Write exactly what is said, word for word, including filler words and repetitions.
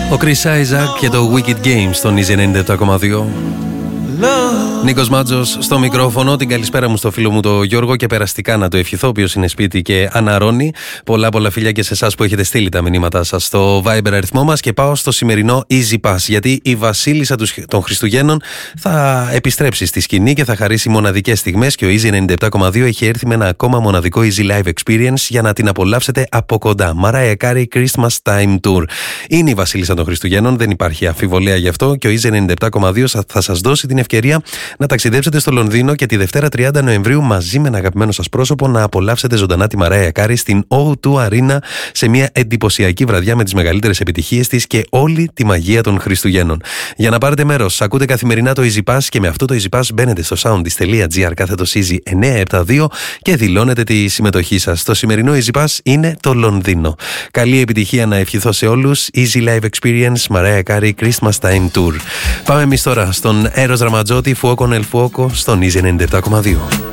Ο Chris Isaac και το Wicked Games στον Easy ενενήντα επτά κόμμα δύο. Νίκος Μάτζος στο μικρόφωνο. Την καλησπέρα μου στο φίλο μου το Γιώργο και περαστικά να το ευχηθώ, ο οποίος είναι σπίτι και αναρώνει. Πολλά πολλά φιλιά και σε εσάς που έχετε στείλει τα μηνύματά σας στο Viber αριθμό μας. Και πάω στο σημερινό Easy Pass, γιατί η Βασίλισσα των Χριστουγέννων θα επιστρέψει στη σκηνή και θα χαρίσει μοναδικές στιγμές. Και ο Easy ενενήντα επτά κόμμα δύο έχει έρθει με ένα ακόμα μοναδικό Easy Live Experience για να την απολαύσετε από κοντά. Mariah Carey Christmas Time Tour. Είναι η Βασίλισσα των Χριστουγέννων, δεν υπάρχει αμφιβολία γι' αυτό. Και ο Easy ενενήντα επτά κόμμα δύο θα σας δώσει την ευκαιρία να ταξιδέψετε στο Λονδίνο και τη Δευτέρα τριάντα Νοεμβρίου μαζί με ένα αγαπημένο σας πρόσωπο να απολαύσετε ζωντανά τη Mariah Carey στην ο δύο Arena σε μια εντυπωσιακή βραδιά με τις μεγαλύτερες επιτυχίες της και όλη τη μαγεία των Χριστουγέννων. Για να πάρετε μέρος, ακούτε καθημερινά το Easy Pass και με αυτό το Easy Pass μπαίνετε στο soundis.gr κάθετος Easy εννιακόσια εβδομήντα δύο και δηλώνετε τη συμμετοχή σας. Το σημερινό Easy Pass είναι το Λονδίνο. Καλή επιτυχία να ευχηθώ σε όλους. Easy Live Experience Mariah Carey Christmas Time Tour. Πάμε εμείς τώρα στον Eros Ramazzotti, Fuoco nel Fuoco, στον Easy ενενήντα επτά κόμμα δύο.